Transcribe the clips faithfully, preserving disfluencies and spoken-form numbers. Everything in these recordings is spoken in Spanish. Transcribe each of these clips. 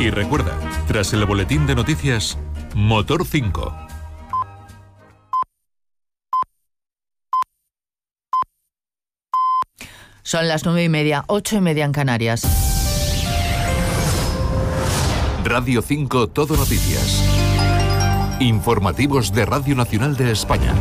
Y recuerda, tras el boletín de noticias, Motor cinco. Son las nueve y media, ocho y media en Canarias. Radio cinco Todo Noticias. Informativos de Radio Nacional de España.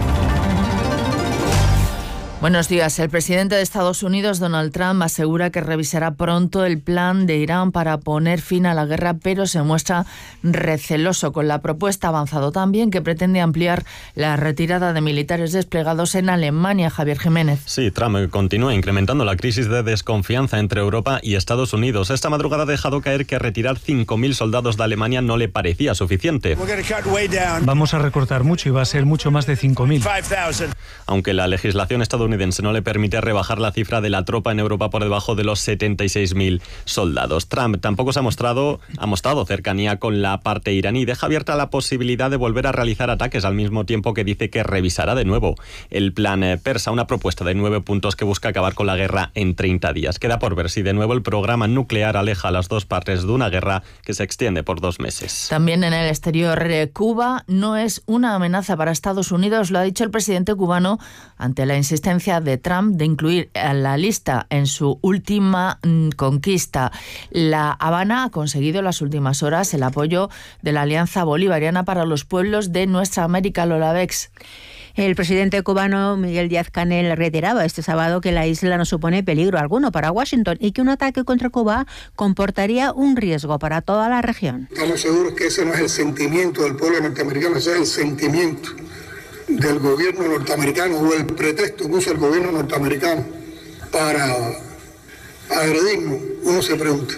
Buenos días. El presidente de Estados Unidos, Donald Trump, asegura que revisará pronto el plan de Irán para poner fin a la guerra, pero se muestra receloso con la propuesta. Ha avanzado también que pretende ampliar la retirada de militares desplegados en Alemania. Javier Jiménez. Sí, Trump continúa incrementando la crisis de desconfianza entre Europa y Estados Unidos. Esta madrugada ha dejado caer que retirar cinco mil soldados de Alemania no le parecía suficiente. Vamos a recortar mucho y va a ser mucho más de cinco mil. Aunque la legislación estadounidense no le permite rebajar la cifra de la tropa en Europa por debajo de los setenta y seis mil soldados. Trump tampoco se ha mostrado, ha mostrado cercanía con la parte iraní. Deja abierta la posibilidad de volver a realizar ataques, al mismo tiempo que dice que revisará de nuevo el plan persa, una propuesta de nueve puntos que busca acabar con la guerra en treinta días. Queda por ver si de nuevo el programa nuclear aleja a las dos partes de una guerra que se extiende por dos meses. También en el exterior, Cuba no es una amenaza para Estados Unidos, lo ha dicho el presidente cubano ante la insistencia de Trump de incluir a la lista en su última mm, conquista. La Habana ha conseguido en las últimas horas el apoyo de la Alianza Bolivariana para los Pueblos de Nuestra América. Lola Bex. El presidente cubano Miguel Díaz-Canel reiteraba este sábado que la isla no supone peligro alguno para Washington y que un ataque contra Cuba comportaría un riesgo para toda la región. Estamos seguros que ese no es el sentimiento del pueblo norteamericano, ese es el sentimiento del gobierno norteamericano o el pretexto que usa el gobierno norteamericano para agredirnos. Uno se pregunta,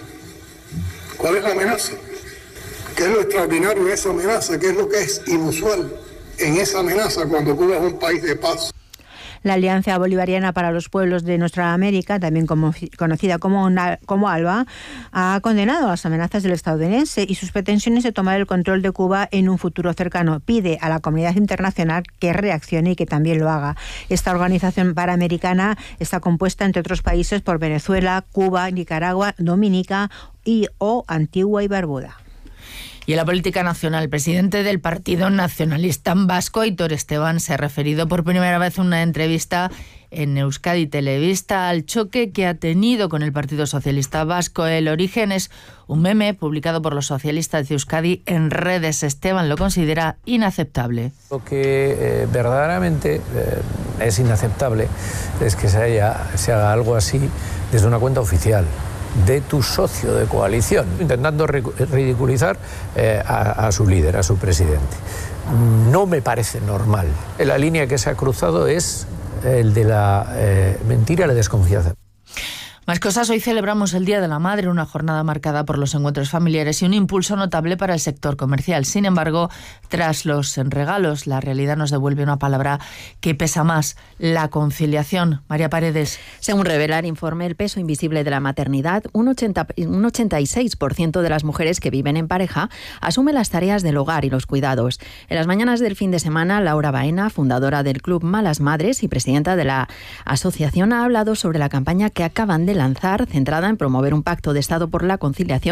¿cuál es la amenaza? ¿Qué es lo extraordinario de esa amenaza? ¿Qué es lo que es inusual en esa amenaza cuando Cuba es un país de paz? La Alianza Bolivariana para los Pueblos de Nuestra América, también como, conocida como, como ALBA, ha condenado las amenazas del estadounidense y sus pretensiones de tomar el control de Cuba en un futuro cercano. Pide a la comunidad internacional que reaccione y que también lo haga. Esta organización panamericana está compuesta, entre otros países, por Venezuela, Cuba, Nicaragua, Dominica y o Antigua y Barbuda. Y en la política nacional, el presidente del Partido Nacionalista Vasco, Aitor Esteban, se ha referido por primera vez en una entrevista en Euskadi Televista al choque que ha tenido con el Partido Socialista Vasco. El origen es un meme publicado por los socialistas de Euskadi en redes. Esteban lo considera inaceptable. Lo que eh, verdaderamente eh, es inaceptable es que se, haya, se haga algo así desde una cuenta oficial de tu socio de coalición, intentando ridiculizar eh, a, a su líder, a su presidente. No me parece normal. La línea que se ha cruzado es el de la eh, mentira y la desconfianza. Más cosas. Hoy celebramos el Día de la Madre, una jornada marcada por los encuentros familiares y un impulso notable para el sector comercial. Sin embargo, tras los regalos, la realidad nos devuelve una palabra que pesa más: la conciliación. María Paredes. Según revela el informe El peso invisible de la maternidad, un, ochenta, un ochenta y seis por ciento de las mujeres que viven en pareja asumen las tareas del hogar y los cuidados. En las mañanas del fin de semana, Laura Baena, fundadora del Club Malas Madres y presidenta de la asociación, ha hablado sobre la campaña que acaban de lanzar, centrada en promover un pacto de Estado por la conciliación